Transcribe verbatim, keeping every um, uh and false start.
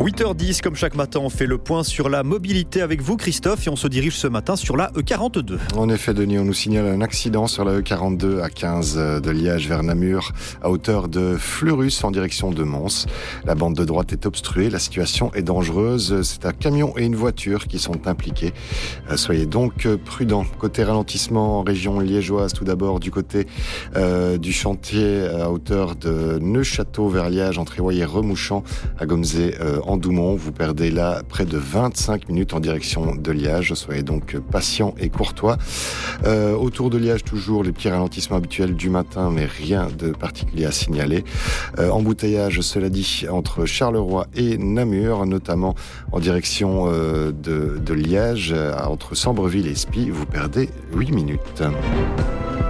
huit heures dix, comme chaque matin, on fait le point sur la mobilité avec vous, Christophe, et on se dirige ce matin sur la E quarante-deux. En effet, Denis, on nous signale un accident sur la E quarante-deux à quinze de Liège vers Namur, à hauteur de Fleurus en direction de Mons. La bande de droite est obstruée, la situation est dangereuse. C'est un camion et une voiture qui sont impliqués. Soyez donc prudents. Côté ralentissement en région liégeoise, tout d'abord du côté euh, du chantier à hauteur de Neufchâteau vers Liège, entre Éoye et Remouchant, à Gomzé euh, en Doumont. Vous perdez là près de vingt-cinq minutes en direction de Liège. Soyez donc patients et courtois. Euh, autour de Liège, toujours les petits ralentissements habituels du matin, mais rien de particulier à signaler. Euh, embouteillage, cela dit, entre Charleroi et Namur, notamment en direction euh, de, de Liège, entre Sambreville et Spie. Vous perdez huit minutes.